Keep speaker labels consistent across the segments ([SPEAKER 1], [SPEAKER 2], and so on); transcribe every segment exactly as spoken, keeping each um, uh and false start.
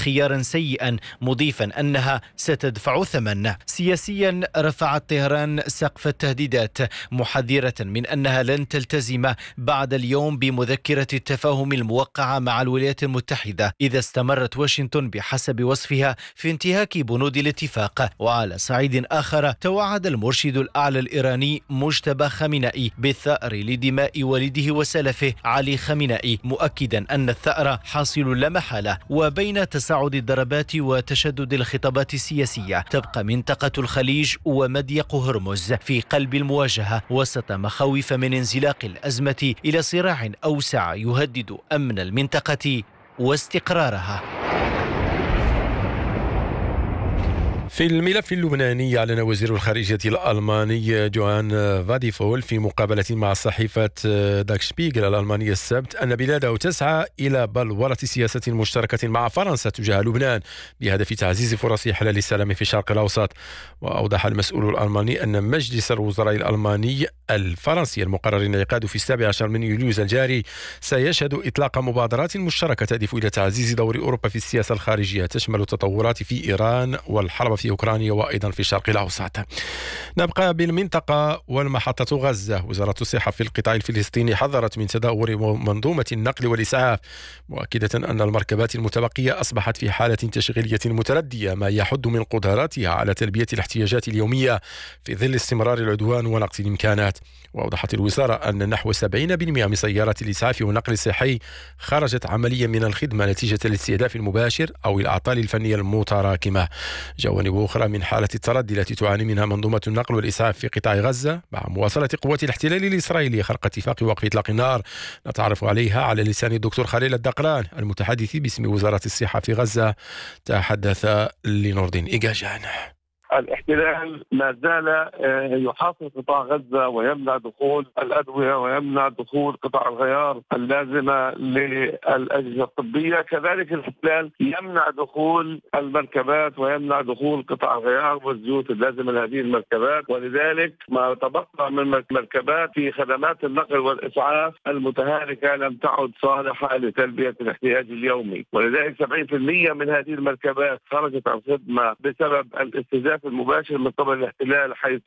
[SPEAKER 1] خيارا سيئا، مضيفا أنها ستدفع ثمن. سياسيا رفعت طهران سقف التهديدات، محذرة من أنها لن تلتزم بعد اليوم بمذكرة التفاهم الموقعة مع الولايات المتحدة إذا استمرت واشنطن بحسب وصفها في انتهاك بنود الاتفاق. وعلى صعيد آخر، توعد المرشد الأعلى الإيراني مجتبى خامنئي بالثأر لدماء والده وسلفه علي خامنئي، مؤكدا أن الثأر حاصل لا محالة. وبين تصاعد الضربات وتشدد الخطابات السياسية، تبقى منطقة الخليج ومضيق هرمز في قلب المواجهة وسط مخاوف من انزلاق الأزمة إلى صراع أوسع يهدد أمن المنطقة واستقرارها.
[SPEAKER 2] في الملف اللبناني، أعلن وزير الخارجية الألماني جوهان فاديفول في مقابلة مع صحيفة داك شبيغل الألمانية السبت أن بلاده تسعى إلى بلورة سياسة مشتركة مع فرنسا تجاه لبنان بهدف تعزيز فرص إحلال السلام في الشرق الأوسط. وأوضح المسؤول الألماني أن مجلس الوزراء الألماني الفرنسي المقرر انعقاده في السابع عشر من يوليو الجاري سيشهد إطلاق مبادرات مشتركة تهدف إلى تعزيز دور أوروبا في السياسة الخارجية، تشمل التطورات في إيران والحرب في أوكرانيا وأيضا في الشرق الأوسط. نبقى بالمنطقة والمحطة غزة. وزارة الصحة في القطاع الفلسطيني حذرت من تدهور منظومة النقل والإسعاف، مؤكدة أن المركبات المتبقية أصبحت في حالة تشغيلية متردية، ما يحد من قدراتها على تلبية الاحتياجات اليومية في ظل استمرار العدوان ونقص الإمكانات. وأوضحت الوزارة أن نحو سبعين بالمئة من سيارات الإسعاف والنقل الصحي خرجت عمليا من الخدمة نتيجة الاستهداف المباشر أو الأعطال الفنية المتراكمة. جوانب أخرى من حالة التردي التي تعاني منها منظومة النقل والإسعاف في قطاع غزة مع مواصلة قوات الاحتلال الإسرائيلي خرق اتفاق وقف إطلاق النار، نتعرف عليها على لسان الدكتور خليل الدقران المتحدث باسم وزارة الصحة في غزة. تحدث لنور الدين إيجاجان.
[SPEAKER 3] الاحتلال ما زال يحاصر قطاع غزة ويمنع دخول الأدوية ويمنع دخول قطع الغيار اللازمة للأجهزة الطبية. كذلك الاحتلال يمنع دخول المركبات ويمنع دخول قطع الغيار والزيوت اللازمة لهذه المركبات. ولذلك ما تبقى من مركبات في خدمات النقل والإسعاف المتهالكة لم تعد صالحة لتلبية الاحتياج اليومي. ولذلك سبعين بالمئة من هذه المركبات خرجت عن خدمة بسبب الاستهداف المباشر من قبل الاحتلال، حيث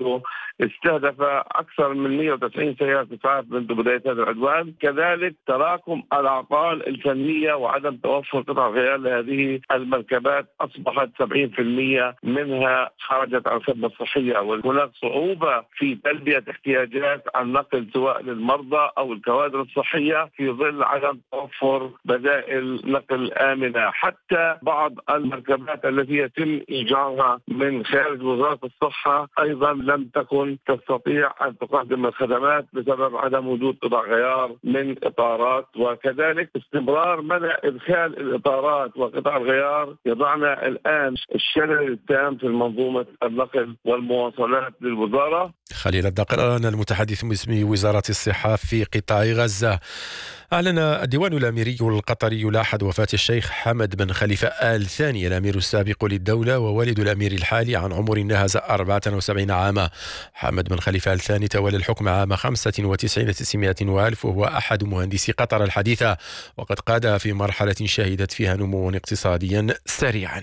[SPEAKER 3] استهدف أكثر من مئة وتسعين سيارة إسعاف منذ بداية هذا العدوان. كذلك تراكم الأعطال الفنية وعدم توفر قطع غيار لهذه المركبات أصبحت سبعين بالمئة منها خرجت عن الخدمة الصحية، وهناك صعوبة في تلبية احتياجات النقل سواء للمرضى أو الكوادر الصحية في ظل عدم توفر بدائل نقل آمنة. حتى بعض المركبات التي يتم إيجارها من خارج وزارة الصحة أيضا لم تكن تستطيع أن تقدم الخدمات بسبب عدم وجود قطع غيار من إطارات. وكذلك استمرار منع إدخال الإطارات وقطع الغيار يضعنا الآن الشلل التام في منظومة النقل والمواصلات للوزارة.
[SPEAKER 2] خليل الدقران المتحدث باسم وزارة الصحة في قطاع غزة. أعلن الديوان الأميري القطري لاحظ وفاة الشيخ حمد بن خليفة آل ثاني الأمير السابق للدولة ووالد الأمير الحالي عن عمر ناهز أربعة وسبعين عاما. حمد بن خليفة آل ثاني تولى الحكم عام خمسة وتسعين وتسعمائة وألف، وهو أحد مهندسي قطر الحديثة، وقد قادها في مرحلة شهدت فيها نمو اقتصاديا سريعا.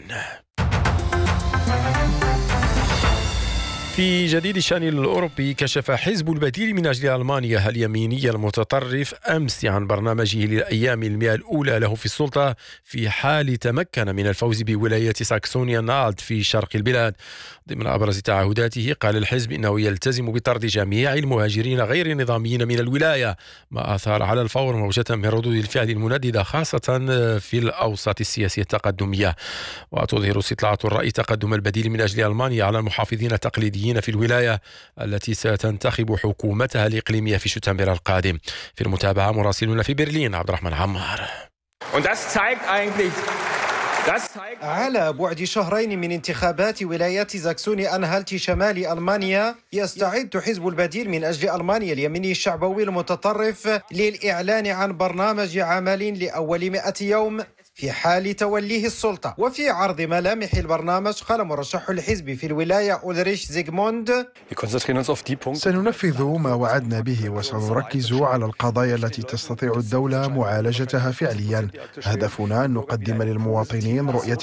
[SPEAKER 2] في جديد الشأن الأوروبي، كشف حزب البديل من أجل ألمانيا اليميني المتطرف أمس عن برنامجه للأيام المئة الأولى له في السلطة في حال تمكن من الفوز بولاية ساكسونيا نالد في شرق البلاد. ضمن أبرز تعهداته قال الحزب إنه يلتزم بطرد جميع المهاجرين غير النظاميين من الولاية، ما أثار على الفور موجة من ردود الفعل المنددة خاصة في الأوساط السياسية التقدمية. وتظهر استطلاعات الرأي تقدم البديل من أجل ألمانيا على المحافظين التقليديين في الولاية التي ستنتخب حكومتها الإقليمية في شتنبر القادم. في المتابعة مراسلنا في برلين عبد الرحمن عمار.
[SPEAKER 4] على بعد شهرين من انتخابات ولاية ساكسوني أنهالت شمال ألمانيا، يستعد حزب البديل من أجل ألمانيا اليميني الشعبوي المتطرف للإعلان عن برنامج عمل لأول مئة يوم في حال توليه السلطة. وفي عرض ملامح البرنامج قال مرشح الحزب في الولاية أولريش زيغموند:
[SPEAKER 5] سننفذ ما وعدنا به وسنركز على القضايا التي تستطيع الدولة معالجتها فعليا. هدفنا أن نقدم للمواطنين رؤية